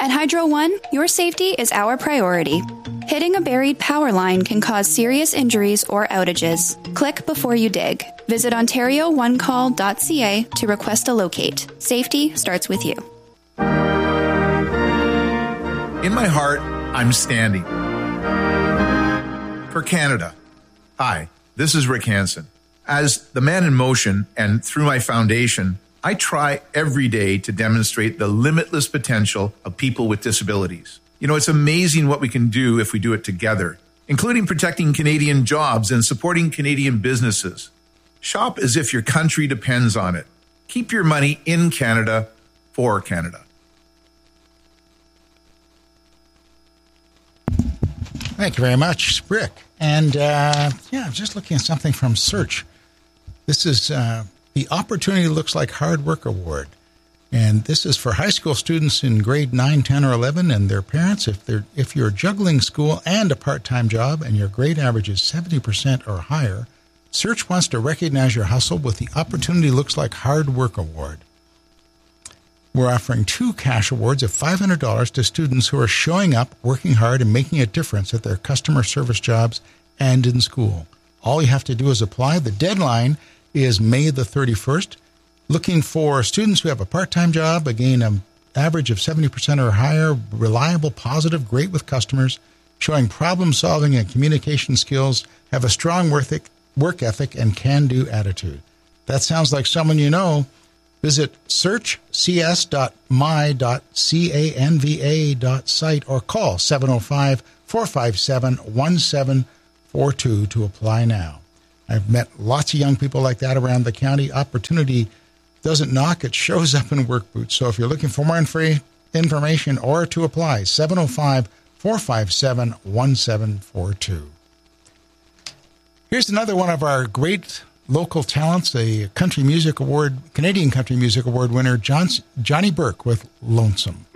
At Hydro One, your safety is our priority. Hitting a buried power line can cause serious injuries or outages. Click before you dig. Visit OntarioOneCall.ca to request a locate. Safety starts with you. In my heart, I'm standing for Canada. Hi, this is Rick Hansen. As the man in motion and through my foundation, I try every day to demonstrate the limitless potential of people with disabilities. You know, it's amazing what we can do if we do it together, including protecting Canadian jobs and supporting Canadian businesses. Shop as if your country depends on it. Keep your money in Canada for Canada. Thank you very much, Rick. And I'm just looking at something from Search. This is the Opportunity Looks Like Hard Work Award. And this is for high school students in grade 9, 10, or 11 and their parents. If you're juggling school and a part-time job and your grade average is 70% or higher, Search wants to recognize your hustle with the Opportunity Looks Like Hard Work Award. We're offering 2 cash awards of $500 to students who are showing up, working hard, and making a difference at their customer service jobs and in school. All you have to do is apply. The deadline is May the 31st. Looking for students who have a part-time job, again, an average of 70% or higher, reliable, positive, great with customers, showing problem-solving and communication skills, have a strong work ethic, and can-do attitude. That sounds like someone you know. Visit searchcs.my.canva.site or call 705-457-1742 to apply now. I've met lots of young people like that around the county. Opportunity doesn't knock, it shows up in work boots. So if you're looking for more information or to apply, 705-457-1742. Here's another one of our great local talents, a Canadian Country Music Award winner, Johnny Burke with Lonesome.